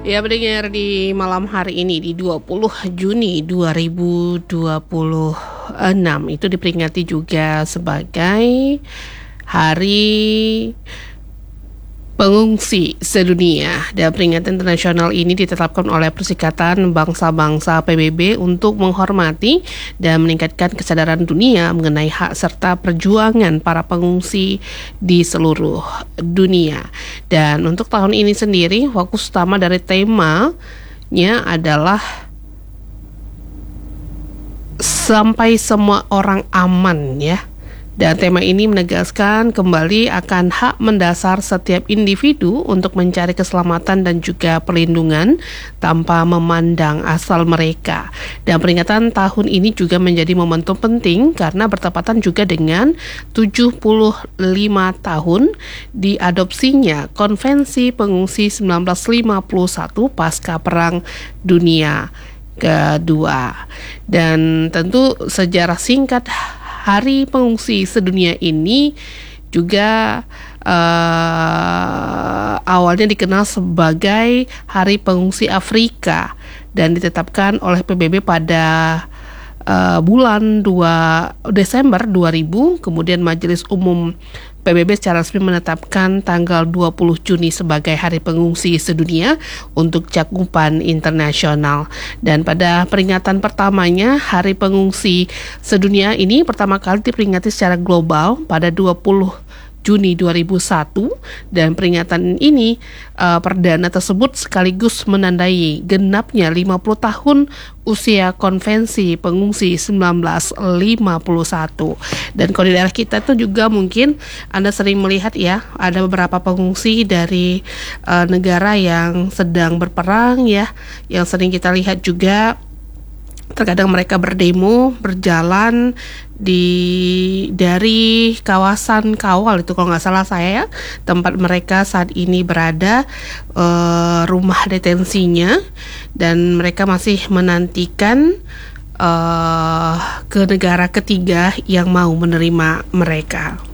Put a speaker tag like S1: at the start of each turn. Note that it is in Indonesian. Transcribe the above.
S1: Ya, pendengar, di malam hari ini di 20 Juni 2026 itu diperingati juga sebagai Hari Pengungsi Sedunia, dan peringatan internasional ini ditetapkan oleh Perserikatan Bangsa-Bangsa PBB untuk menghormati dan meningkatkan kesadaran dunia mengenai hak serta perjuangan para pengungsi di seluruh dunia. Dan untuk tahun ini sendiri, fokus utama dari temanya adalah sampai semua orang aman, ya. Dan tema ini menegaskan kembali akan hak mendasar setiap individu untuk mencari keselamatan dan juga perlindungan tanpa memandang asal mereka. Dan peringatan tahun ini juga menjadi momentum penting karena bertepatan juga dengan 75 tahun diadopsinya Konvensi Pengungsi 1951 pasca Perang Dunia Kedua. Dan tentu sejarah singkat Hari Pengungsi Sedunia ini juga awalnya dikenal sebagai Hari Pengungsi Afrika dan ditetapkan oleh PBB pada bulan Desember 2000. Kemudian Majelis Umum PBB secara resmi menetapkan tanggal 20 Juni sebagai Hari Pengungsi Sedunia untuk cakupan internasional. Dan pada peringatan pertamanya, Hari Pengungsi Sedunia ini pertama kali diperingati secara global pada 20 Juni 2001, dan peringatan ini perdana tersebut sekaligus menandai genapnya 50 tahun usia Konvensi Pengungsi 1951. Dan kalau di daerah kita itu juga mungkin Anda sering melihat, ya, ada beberapa pengungsi dari negara yang sedang berperang, ya, yang sering kita lihat juga. Terkadang mereka berdemo, berjalan dari kawasan Kawal, itu kalau nggak salah saya, ya, tempat mereka saat ini berada, rumah detensinya, dan mereka masih menantikan ke negara ketiga yang mau menerima mereka.